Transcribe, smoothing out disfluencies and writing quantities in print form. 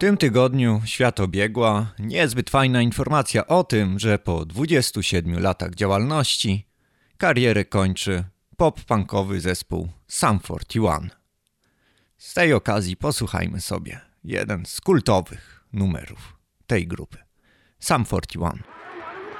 tym tygodniu świat obiegła niezbyt fajna informacja o tym, że po 27 latach działalności karierę kończy pop-punkowy zespół Sum 41. Z tej okazji posłuchajmy sobie jeden z kultowych numerów tej grupy. Sum 41.